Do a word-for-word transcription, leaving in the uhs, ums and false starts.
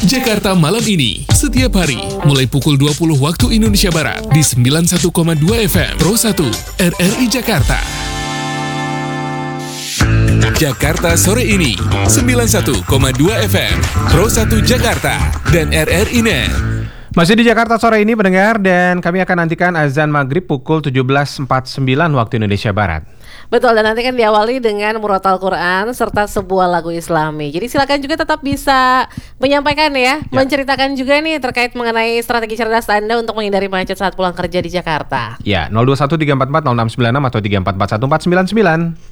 Jakarta Malam Ini, setiap hari, mulai pukul dua puluh waktu Indonesia Barat, di sembilan puluh satu koma dua F M, Pro satu, R R I Jakarta. Jakarta Sore Ini, sembilan puluh satu koma dua F M, Pro satu Jakarta, dan R R I Net. Masih di Jakarta Sore Ini pendengar, dan kami akan nantikan azan maghrib pukul tujuh belas empat puluh sembilan waktu Indonesia Barat. Betul, dan nanti kan diawali dengan murotal Quran serta sebuah lagu Islami. Jadi silakan juga tetap bisa menyampaikan ya, ya. menceritakan juga nih terkait mengenai strategi cerdas Anda untuk menghindari macet saat pulang kerja di Jakarta. Ya, nol dua satu tiga empat empat nol enam sembilan enam atau tiga empat empat satu empat sembilan sembilan.